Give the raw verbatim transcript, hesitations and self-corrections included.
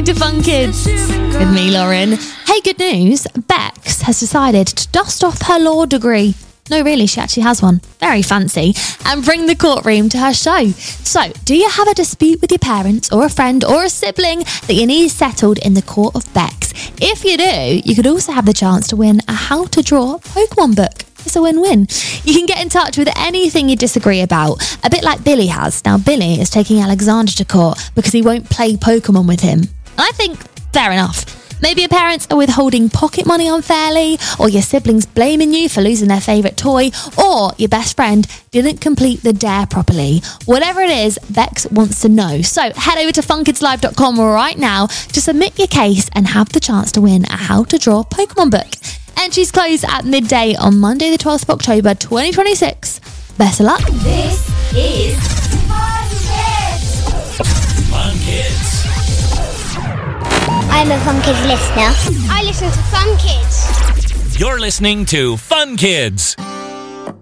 to Fun Kids with me, Lauren. Hey, good news. Bex has decided to dust off her law degree. No, really, she actually has one. Very fancy. And bring the courtroom to her show. So, do you have a dispute with your parents or a friend or a sibling that you need settled in the court of Bex? If you do, you could also have the chance to win a How to Draw Pokemon book. It's a win-win. You can get in touch with anything you disagree about, a bit like Billy has. Now, Billy is taking Alexander to court because he won't play Pokemon with him. And I think, fair enough. Maybe your parents are withholding pocket money unfairly, or your siblings blaming you for losing their favourite toy, or your best friend didn't complete the dare properly. Whatever it is, Bex wants to know. So head over to fun kids live dot com right now to submit your case and have the chance to win a How to Draw Pokemon book. Entries close at midday on Monday the twelfth of October twenty twenty-six. Best of luck. This is Fun Kids. Fun Kids. I'm a Fun Kids listener. I listen to Fun Kids. You're listening to Fun Kids.